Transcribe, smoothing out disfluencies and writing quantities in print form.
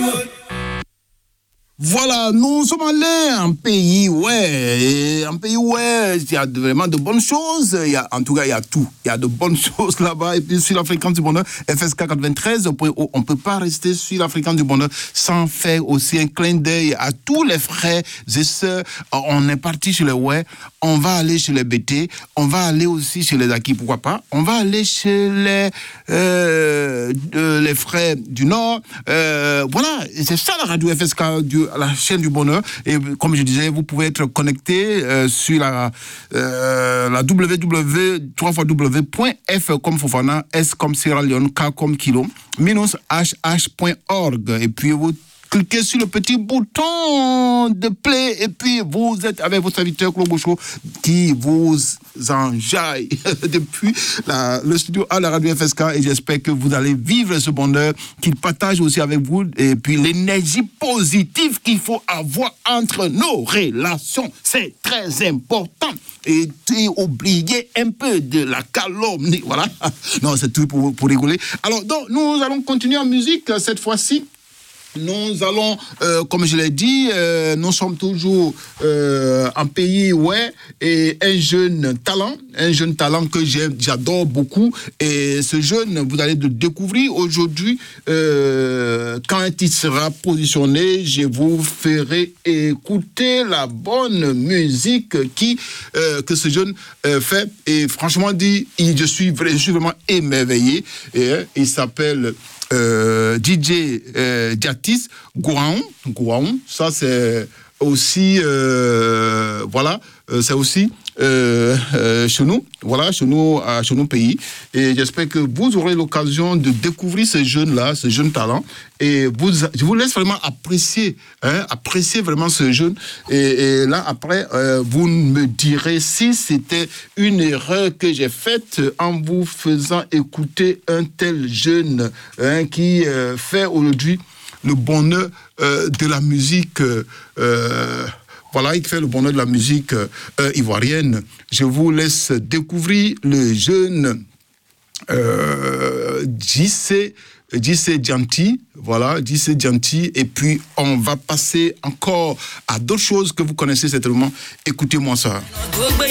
Voilà, nous sommes allés à un pays, il y a vraiment de bonnes choses. En tout cas, il y a tout. Il y a de bonnes choses là-bas. Et puis sur la fréquence du bonheur, FSK 93, on ne peut pas rester sur la fréquence du bonheur sans faire aussi un clin d'œil à tous les frères et sœurs. On est parti chez les ouais, on va aller chez les BT, on va aller aussi chez les Aki, pourquoi pas. On va aller chez les frères du Nord. Voilà, et c'est ça la radio FSK la chaîne du bonheur. Et comme je disais, vous pouvez être connecté sur la www.f comme Fofana, S comme Sierra Leone, K comme Kilo, -hh.org. Et puis vous cliquez sur le petit bouton de play et puis vous êtes avec votre serviteur Claude Bouchot qui vous enjaille depuis le studio à la radio FSK, et j'espère que vous allez vivre ce bonheur, qu'il partage aussi avec vous, et puis l'énergie positive qu'il faut avoir entre nos relations, c'est très important. Et oubliez un peu de la calomnie, voilà. Non, c'est tout pour rigoler. Alors, donc, nous allons continuer en musique cette fois-ci. Nous allons, comme je l'ai dit, nous sommes toujours en pays, et un jeune talent que j'adore beaucoup. Et ce jeune, vous allez le découvrir aujourd'hui. Quand il sera positionné, je vous ferai écouter la bonne musique que ce jeune fait. Et franchement dit, je suis vraiment émerveillé. Et il s'appelle DJ Jatis Gouaon, ça c'est aussi c'est aussi chez nous chez nous pays, et j'espère que vous aurez l'occasion de découvrir ce jeune talent, et je vous laisse vraiment apprécier vraiment ce jeune, et là après vous me direz si c'était une erreur que j'ai faite en vous faisant écouter un tel jeune qui fait aujourd'hui le bonheur de la musique. Voilà, il fait le bonheur de la musique ivoirienne. Je vous laisse découvrir le jeune JC Djanti, voilà, JC Djanti, et puis on va passer encore à d'autres choses que vous connaissez certainement. Écoutez-moi ça.